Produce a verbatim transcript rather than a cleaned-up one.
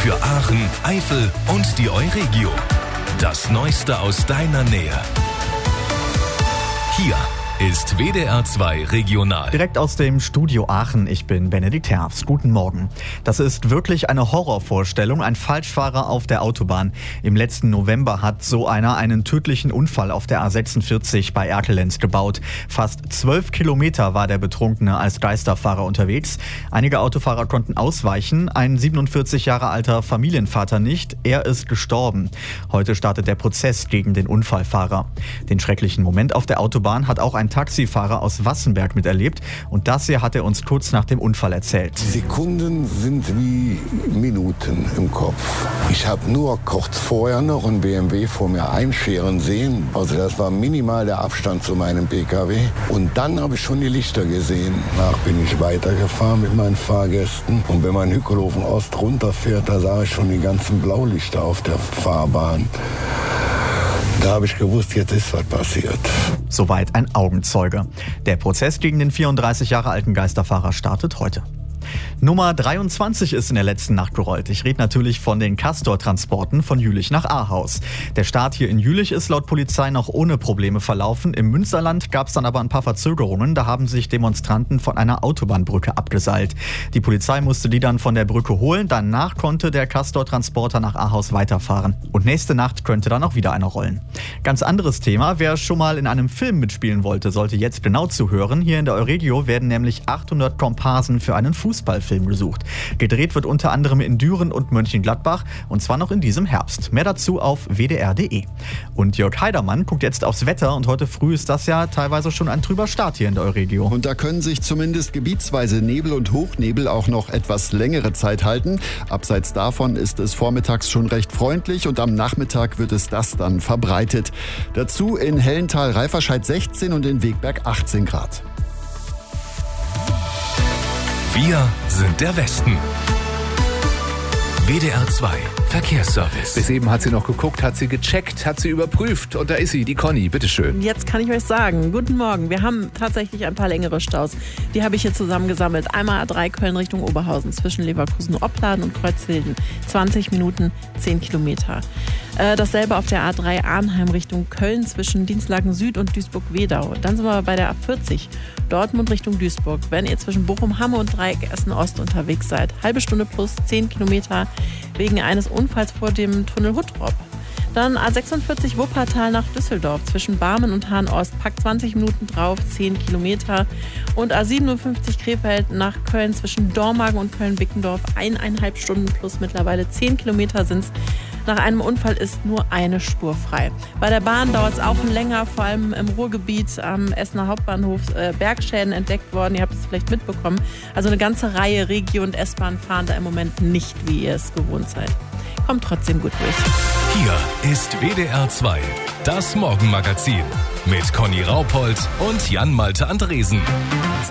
Für Aachen, Eifel und die Euregio. Das Neueste aus deiner Nähe. Hier ist W D R zwei Regional. Direkt aus dem Studio Aachen, ich bin Benedikt Herfst. Guten Morgen. Das ist wirklich eine Horrorvorstellung, ein Falschfahrer auf der Autobahn. Im letzten November hat so einer einen tödlichen Unfall auf der A sechsundvierzig bei Erkelenz gebaut. Fast zwölf Kilometer war der Betrunkene als Geisterfahrer unterwegs. Einige Autofahrer konnten ausweichen, ein siebenundvierzig Jahre alter Familienvater nicht. Er ist gestorben. Heute startet der Prozess gegen den Unfallfahrer. Den schrecklichen Moment auf der Autobahn hat auch ein Taxifahrer aus Wassenberg miterlebt und das hier hat er uns kurz nach dem Unfall erzählt. Die Sekunden sind wie Minuten im Kopf. Ich habe nur kurz vorher noch einen B M W vor mir einscheren sehen. Also das war minimal der Abstand zu meinem P K W. Und dann habe ich schon die Lichter gesehen. Danach bin ich weitergefahren mit meinen Fahrgästen. Und wenn man Hückelhofen Ost runterfährt, da sah ich schon die ganzen Blaulichter auf der Fahrbahn. Da habe ich gewusst, jetzt ist was passiert. Soweit ein Augenzeuge. Der Prozess gegen den vierunddreißig Jahre alten Geisterfahrer startet heute. Nummer dreiundzwanzig ist in der letzten Nacht gerollt. Ich rede natürlich von den Castor-Transporten von Jülich nach Ahaus. Der Start hier in Jülich ist laut Polizei noch ohne Probleme verlaufen. Im Münsterland gab es dann aber ein paar Verzögerungen. Da haben sich Demonstranten von einer Autobahnbrücke abgeseilt. Die Polizei musste die dann von der Brücke holen. Danach konnte der Castor-Transporter nach Ahaus weiterfahren. Und nächste Nacht könnte dann auch wieder einer rollen. Ganz anderes Thema. Wer schon mal in einem Film mitspielen wollte, sollte jetzt genau zuhören. Hier in der Euregio werden nämlich achthundert Komparsen für einen Fußballfilm gesucht. Gedreht wird unter anderem in Düren und Mönchengladbach und zwar noch in diesem Herbst. Mehr dazu auf w d r punkt d e. Und Jörg Heidermann guckt jetzt aufs Wetter und heute früh ist das ja teilweise schon ein trüber Start hier in der Euregio. Und da können sich zumindest gebietsweise Nebel und Hochnebel auch noch etwas längere Zeit halten. Abseits davon ist es vormittags schon recht freundlich und am Nachmittag wird es das dann verbreitet. Dazu in Hellental-Reiferscheid sechzehn und in Wegberg achtzehn Grad. Wir sind der Westen. W D R zwei Verkehrsservice. Bis eben hat sie noch geguckt, hat sie gecheckt, hat sie überprüft und da ist sie, die Conny, bitteschön. Jetzt kann ich euch sagen, guten Morgen. Wir haben tatsächlich ein paar längere Staus. Die habe ich hier zusammengesammelt. Einmal A drei Köln Richtung Oberhausen zwischen Leverkusen-Opladen und Kreuzhilden. zwanzig Minuten, zehn Kilometer. Äh, dasselbe auf der A drei Arnheim Richtung Köln zwischen Dienstlaken Süd und Duisburg-Wedau. Dann sind wir bei der A vierzig Dortmund Richtung Duisburg. Wenn ihr zwischen Bochum, Hamme und Dreieck Essen Ost unterwegs seid, halbe Stunde plus zehn Kilometer wegen eines Unfalls vor dem Tunnel Huttrop. Dann A sechsundvierzig Wuppertal nach Düsseldorf zwischen Barmen und Hahn Ost, packt zwanzig Minuten drauf, zehn Kilometer. Und A siebenundfünfzig Krefeld nach Köln zwischen Dormagen und Köln-Bickendorf, eineinhalb Stunden plus mittlerweile zehn Kilometer sind's. Nach einem Unfall ist nur eine Spur frei. Bei der Bahn dauert es auch länger, vor allem im Ruhrgebiet am Essener Hauptbahnhof äh, Bergschäden entdeckt worden. Ihr habt es vielleicht mitbekommen. Also eine ganze Reihe Regio- und S-Bahn fahren da im Moment nicht, wie ihr es gewohnt seid. Kommt trotzdem gut durch. Hier ist W D R zwei, das Morgenmagazin mit Conny Raupold und Jan Malte Andresen.